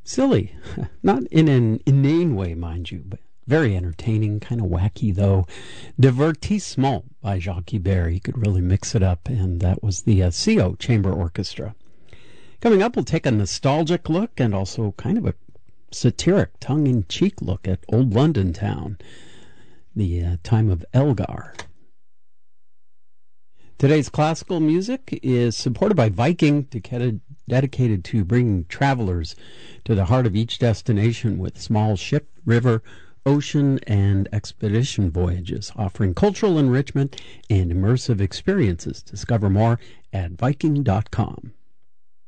Silly. Not in an inane way, mind you, but very entertaining, kind of wacky, though. Divertissement by Jacques Ibert. He could really mix it up, and that was the CO Chamber Orchestra. Coming up, we'll take a nostalgic look and also kind of a satiric, tongue-in-cheek look at old London town, the time of Elgar. Today's classical music is supported by Viking, dedicated to bringing travelers to the heart of each destination with small ship, river, ocean, and expedition voyages, offering cultural enrichment and immersive experiences. Discover more at Viking.com.